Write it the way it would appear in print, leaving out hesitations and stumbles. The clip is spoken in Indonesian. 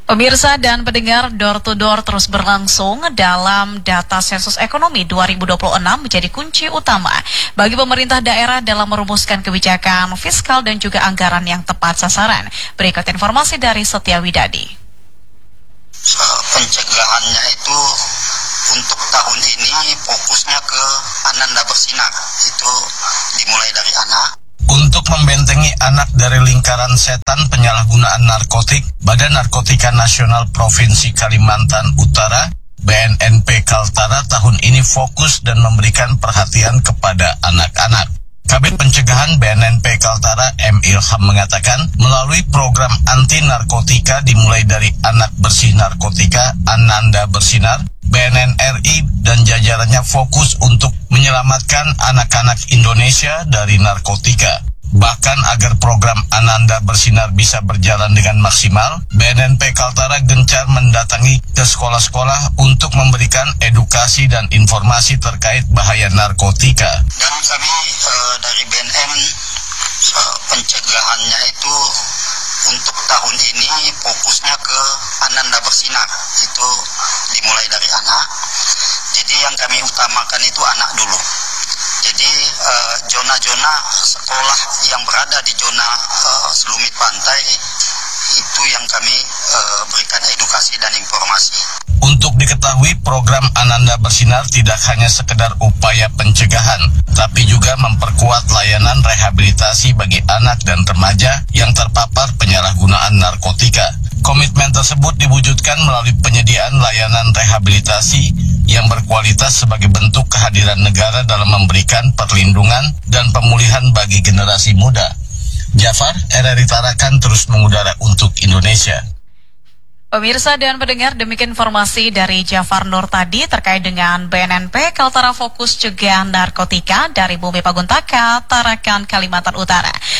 Pemirsa dan pendengar, door to door terus berlangsung dalam data sensus ekonomi 2026 menjadi kunci utama bagi pemerintah daerah dalam merumuskan kebijakan fiskal dan juga anggaran yang tepat sasaran. Berikut informasi dari Setia Widadi. Pencegahannya itu untuk tahun ini fokusnya ke Ananda Bersinar, itu dimulai dari anak. Untuk membentengi anak dari lingkaran setan penyalahgunaan narkotik, Badan Narkotika Nasional Provinsi Kalimantan Utara (BNNP) Kaltara tahun ini fokus dan memberikan perhatian kepada anak-anak. Kabid Pencegahan BNNP Kaltara M. Ilham mengatakan, melalui program anti narkotika dimulai dari Anak Bersih Narkotika Ananda Bersinar, BNNRI dan jajarannya fokus untuk menyelamatkan anak-anak Indonesia dari narkotika. Bahkan agar program Ananda Bersinar bisa berjalan dengan maksimal, BNNP Kaltara gencar mendatangi ke sekolah-sekolah untuk memberikan edukasi dan informasi terkait bahaya narkotika. Dan kami dari BNN pencegahannya itu untuk tahun ini fokusnya ke Ananda Bersinar, itu dimulai dari anak. Jadi yang kami utamakan itu anak dulu. Jadi zona-zona sekolah yang berada di zona selumit pantai itu yang kami berikan edukasi dan informasi. Untuk diketahui, program Ananda Bersinar tidak hanya sekedar upaya pencegahan, tapi juga memperkuat layanan rehabilitasi bagi anak dan remaja yang terpapar penyalahgunaan narkotika. Komitmen tersebut diwujudkan melalui penyediaan layanan rehabilitasi yang berkualitas sebagai bentuk kehadiran negara dalam memberikan perlindungan dan pemulihan bagi generasi muda. Jafar, RRI Tarakan terus mengudara untuk Indonesia. Pemirsa dan pendengar, demikian informasi dari Jafar Nur tadi terkait dengan BNNP Kaltara Fokus Cegah Narkotika dari Bumi Paguntaka, Tarakan, Kalimantan Utara.